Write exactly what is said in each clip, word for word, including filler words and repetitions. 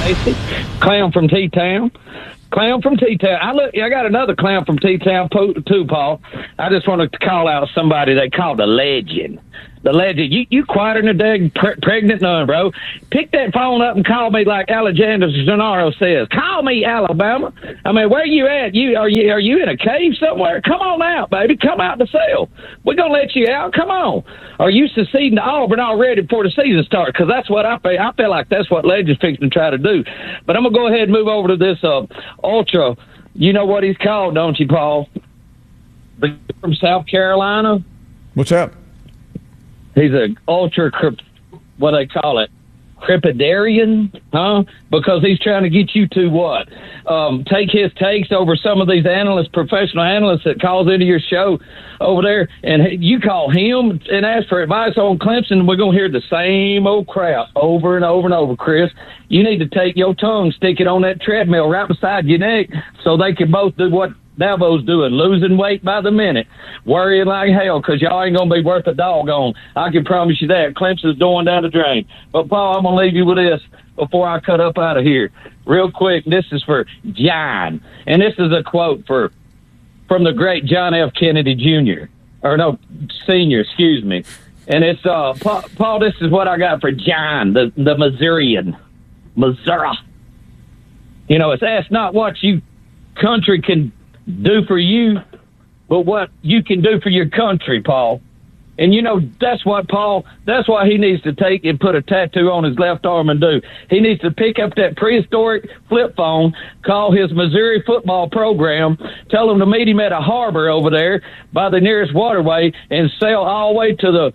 Stacy. Clown from T-Town. Clown from T-Town. I look. I got another clown from T-Town too, Paul. I just wanted to call out somebody they call the legend. The legend. You you quieter than a dang pre- pregnant nun, bro. Pick that phone up and call me like Alexander Gennaro says. Call me, Alabama. I mean, where you at? You are you are you in a cave somewhere? Come on out, baby. Come out to cell. We're gonna let you out. Come on. Are you seceding to Auburn already before the season starts? Because that's what I feel. I feel like that's what Legend's fixing to try to do. But I'm gonna go ahead and move over to this uh, ultra. You know what he's called, don't you, Paul? The from South Carolina. What's up? He's a ultra, what they call it, crepidarian, huh? Because he's trying to get you to what? Um, take his takes over some of these analysts, professional analysts that calls into your show over there, and you call him and ask for advice on Clemson. We're going to hear the same old crap over and over and over, Chris. You need to take your tongue, stick it on that treadmill right beside your neck so they can both do what Davo's doing, losing weight by the minute, worrying like hell because y'all ain't going to be worth a doggone. I can promise you that. Clemson's going down the drain. But, Paul, I'm going to leave you with this before I cut up out of here. Real quick, this is for John. And this is a quote for from the great John F. Kennedy Junior Or, no, Senior, excuse me. And it's, uh, Paul, Paul, this is what I got for John, the, the Missourian. Missouri. You know, it's asked not what you country can do for you, but what you can do for your country, Paul. And, you know, that's what Paul, that's why he needs to take and put a tattoo on his left arm and do. He needs to pick up that prehistoric flip phone, call his Missouri football program, tell them to meet him at a harbor over there by the nearest waterway and sail all the way to the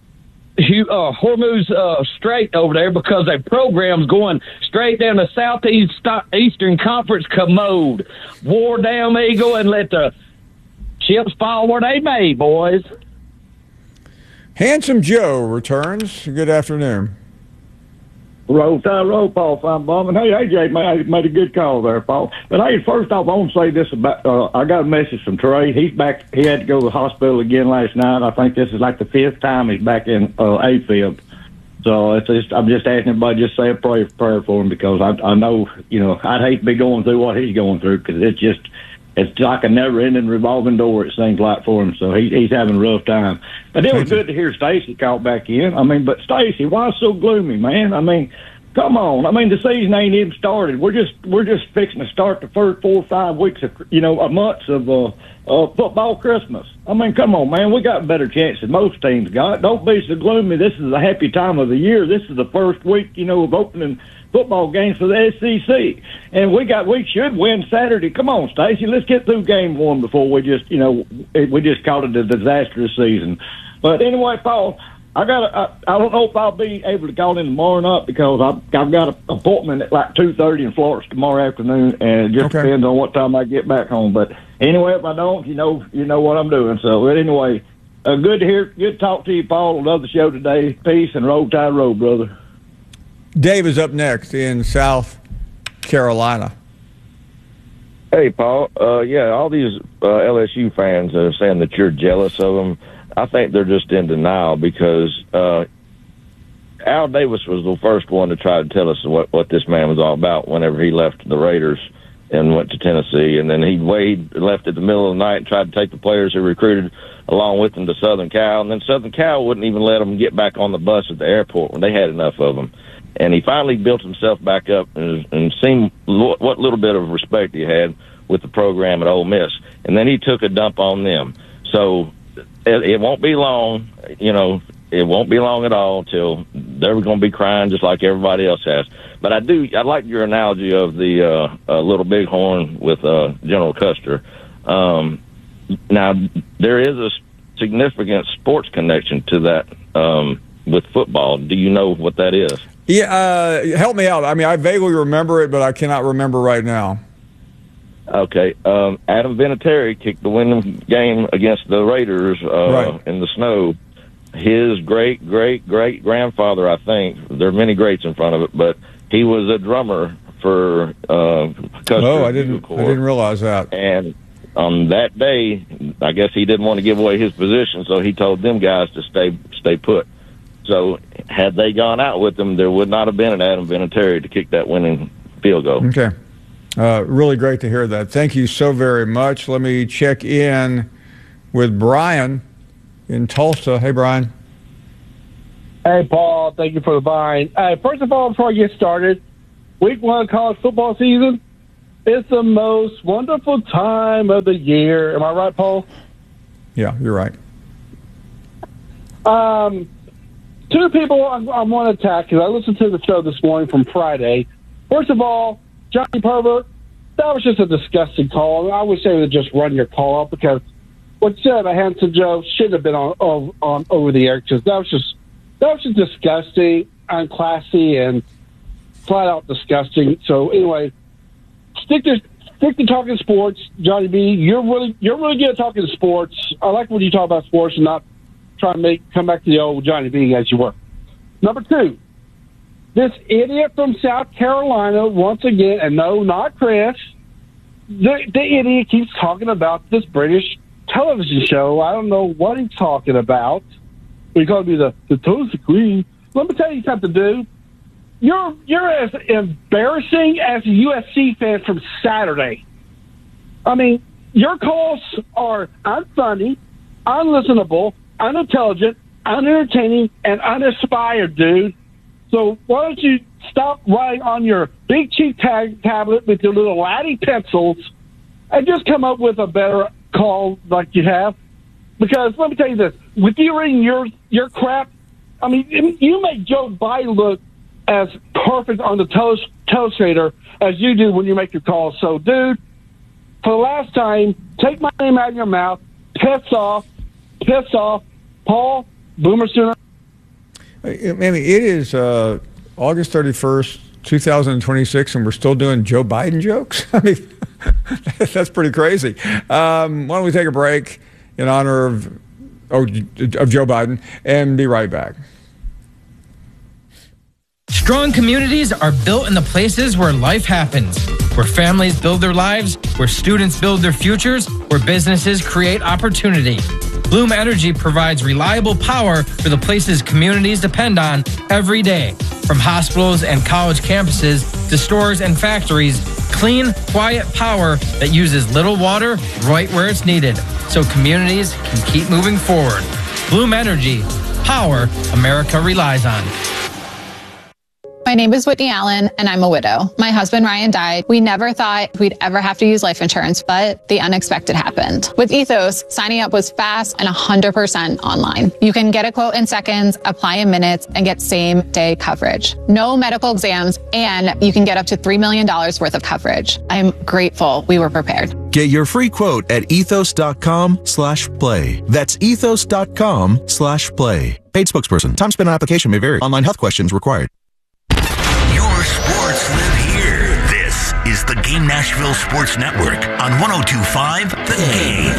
Uh, Hormuz uh, Strait over there because their program's going straight down the Southeast Eastern Conference commode. War down, Eagle, and let the chips fall where they may, boys. Handsome Joe returns. Good afternoon. Roll Tide, roll, Paul Feinbaum. Hey, A J made, made a good call there, Paul. But hey, first off, I want to say this about. Uh, I got a message from Trey. He's back. He had to go to the hospital again last night. I think this is like the fifth time he's back in uh, AFib. So it's just, I'm just asking everybody just say a prayer, prayer for him because I, I know, you know, I'd hate to be going through what he's going through because it's just, it's like a never-ending revolving door, it seems like, for him. So he, he's having a rough time. But it was good to hear Stacy call back in. I mean, but Stacy, why so gloomy, man? I mean, come on. I mean, the season ain't even started. We're just we're just fixing to start the first four or five weeks of, you know, a months of uh, uh, football Christmas. I mean, come on, man. We got a better chance than most teams got. Don't be so gloomy. This is a happy time of the year. This is the first week, you know, of opening football games for the S E C. And we got we should win Saturday. Come on, Stacey. Let's get through game one before we just, you know, we just called it a disastrous season. But anyway, Paul, I got. I, I don't know if I'll be able to call in tomorrow or not because I've, I've got an appointment at like two thirty in Florence tomorrow afternoon, and it just okay. depends on what time I get back home. But anyway, if I don't, you know, you know what I'm doing. So, but anyway, uh, good to hear, good to talk to you, Paul. Love the show today. Peace and roll tide, roll, brother. Dave is up next in South Carolina. Hey, Paul. Uh, yeah, all these uh, L S U fans are saying that you're jealous of them. I think they're just in denial because uh, Al Davis was the first one to try to tell us what, what this man was all about whenever he left the Raiders and went to Tennessee. And then he Wade left at the middle of the night and tried to take the players who recruited along with him to Southern Cal. And then Southern Cal wouldn't even let them get back on the bus at the airport when they had enough of them. And he finally built himself back up and, and seen lo- what little bit of respect he had with the program at Ole Miss. And then he took a dump on them. So it, it won't be long, you know, it won't be long at all till they're going to be crying just like everybody else has. But I do, I like your analogy of the uh, uh, Little Bighorn with uh, General Custer. Um, now, there is a significant sports connection to that um, with football. Do you know what that is? Yeah, uh, help me out. I mean, I vaguely remember it, but I cannot remember right now. Okay. Um, Adam Vinatieri kicked the winning game against the Raiders uh, right. in the snow. His great, great, great grandfather, I think, there are many greats in front of it, but he was a drummer for uh, Custer. Oh, I didn't, I didn't realize that. And on that day, I guess he didn't want to give away his position, so he told them guys to stay, stay put. So had they gone out with him, there would not have been an Adam Vinatieri to kick that winning field goal. Okay. Uh, really great to hear that. Thank you so very much. Let me check in with Brian in Tulsa. Hey, Brian. Hey, Paul. Thank you for the vine. Hey, first of all, before I get started, week one college football season, it's the most wonderful time of the year. Am I right, Paul? Yeah, you're right. Um, two people I, I want to attack because I listened to the show this morning from Friday. First of all, Johnny Pervert, that was just a disgusting call. I wish they would just run your call up because what you said about Hanson Joe shouldn't have been on, on, on over the air because that was just that was just disgusting, unclassy, and flat out disgusting. So anyway, stick to stick to talking sports, Johnny B. You're really you're really good at talking sports. I like when you talk about sports and not try to make come back to the old Johnny B as you were. Number two, this idiot from South Carolina once again, and no, not Chris. The, the idiot keeps talking about this British television show. I don't know what he's talking about. He's going to be the the Tulsa Queen. Let me tell you something, dude. You're you're as embarrassing as a U S C fan from Saturday. I mean, your calls are unfunny, unlistenable, unintelligent, unentertaining, and uninspired, dude. So why don't you stop writing on your big cheap tag tablet with your little laddie pencils and just come up with a better call like you have? Because let me tell you this, with you reading your your crap, I mean, you make Joe Biden look as perfect on the toast toastrator as you do when you make your calls. So, dude, for the last time, take my name out of your mouth. Piss off. Piss off. Paul, Boomer Sooner. I mean, it is uh, August thirty-first, two thousand twenty-six, and we're still doing Joe Biden jokes? I mean, that's pretty crazy. Um, why don't we take a break in honor of, oh, of Joe Biden and be right back. Strong communities are built in the places where life happens, where families build their lives, where students build their futures, where businesses create opportunity. Bloom Energy provides reliable power for the places communities depend on every day. From hospitals and college campuses to stores and factories, clean, quiet power that uses little water right where it's needed, so communities can keep moving forward. Bloom Energy, power America relies on. My name is Whitney Allen, and I'm a widow. My husband, Ryan, died. We never thought we'd ever have to use life insurance, but the unexpected happened. With Ethos, signing up was fast and one hundred percent online. You can get a quote in seconds, apply in minutes, and get same-day coverage. No medical exams, and you can get up to three million dollars worth of coverage. I'm grateful we were prepared. Get your free quote at ethos.com slash play. That's ethos.com slash play. Paid spokesperson. Time spent on application may vary. Online health questions required. Your sports live here. This is the Game Nashville Sports Network on one oh two point five The Game.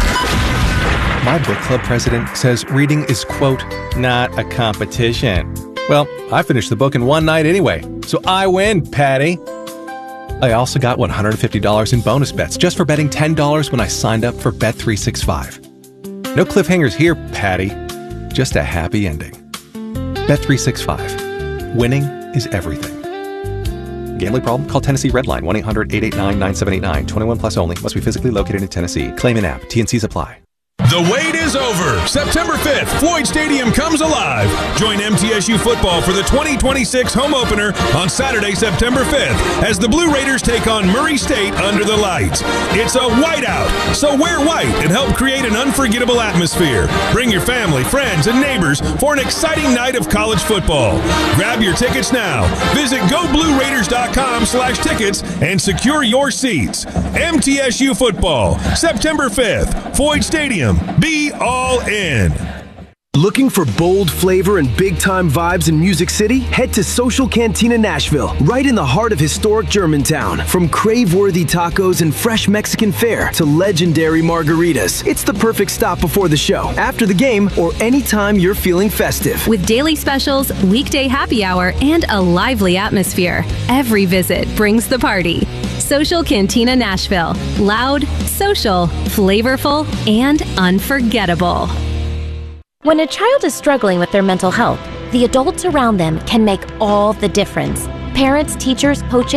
My book club president says reading is, quote, not a competition. Well, I finished the book in one night anyway, so I win, Patty. I also got one hundred fifty dollars in bonus bets just for betting ten dollars when I signed up for Bet three sixty-five. No cliffhangers here, Patty. Just a happy ending. Bet three sixty-five. Winning is everything. Gambling problem? Call Tennessee Redline one eight hundred eight eight nine nine seven eight nine. twenty-one plus only. Must be physically located in Tennessee. Claim in app. T and Cs apply. The wait is over. September fifth, Floyd Stadium comes alive. Join M T S U football for the twenty twenty-six home opener on Saturday, September fifth, as the Blue Raiders take on Murray State under the lights. It's a whiteout, so wear white and help create an unforgettable atmosphere. Bring your family, friends, and neighbors for an exciting night of college football. Grab your tickets now. Visit go blue raiders dot com slash tickets and secure your seats. M T S U football, September fifth, Floyd Stadium. Be all in. Looking for bold flavor and big-time vibes in Music City? Head to Social Cantina Nashville, right in the heart of historic Germantown. From crave-worthy tacos and fresh Mexican fare to legendary margaritas, it's the perfect stop before the show, after the game, or anytime you're feeling festive. With daily specials, weekday happy hour, and a lively atmosphere, every visit brings the party. Social Cantina Nashville. Loud, social, flavorful, and unforgettable. When a child is struggling with their mental health, the adults around them can make all the difference. Parents, teachers, coaches,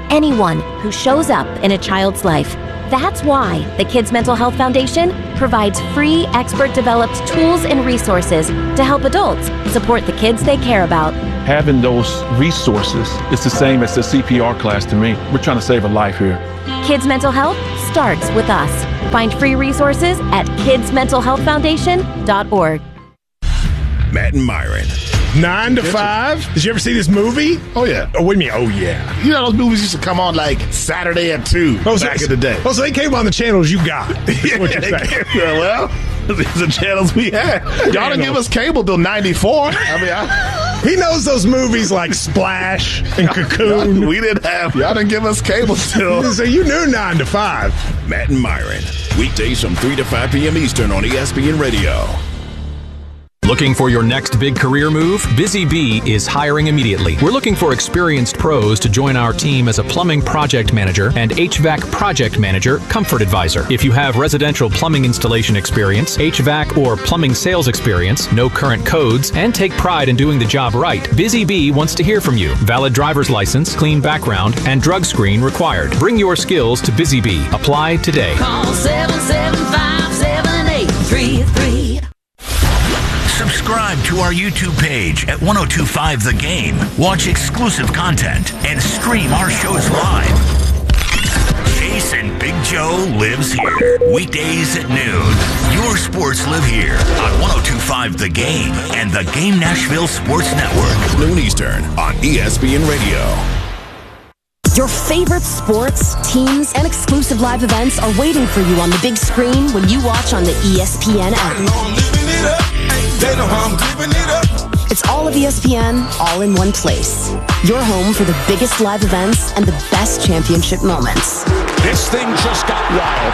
anyone who shows up in a child's life. That's why the Kids Mental Health Foundation provides free, expert-developed tools and resources to help adults support the kids they care about. Having those resources is the same as the C P R class to me. We're trying to save a life here. Kids Mental Health starts with us. Find free resources at kids mental health foundation dot org. Matt and Myron. Nine to five? Did you ever see this movie? Oh, yeah. Oh, what do you mean, oh, yeah? You know, those movies used to come on like Saturday at two oh, so, back in the day. Oh, so they came on the channels you got. That's what you're saying. Well, these are the channels we had. Y'all didn't give us cable till ninety-four. I mean, I... He knows those movies like Splash and Cocoon. We didn't have, y'all didn't give us cable till. So you knew nine to five. Matt and Myron. Weekdays from three to five p.m. Eastern on E S P N Radio. Looking for your next big career move? Busy Bee is hiring immediately. We're looking for experienced pros to join our team as a plumbing project manager and H V A C project manager, comfort advisor. If you have residential plumbing installation experience, H V A C or plumbing sales experience, no current codes, and take pride in doing the job right, Busy Bee wants to hear from you. Valid driver's license, clean background, and drug screen required. Bring your skills to Busy Bee. Apply today. Call seven seven five, seven eight three three. Subscribe to our YouTube page at ten twenty-five The Game. Watch exclusive content and stream our shows live. Jason Big Joe lives here. Weekdays at noon. Your sports live here on ten twenty-five The Game and the Game Nashville Sports Network. Noon Eastern on E S P N Radio. Your favorite sports, teams, and exclusive live events are waiting for you on the big screen when you watch on the E S P N app. They know how I'm giving it up. It's all of E S P N, all in one place. Your home for the biggest live events and the best championship moments. This thing just got wild.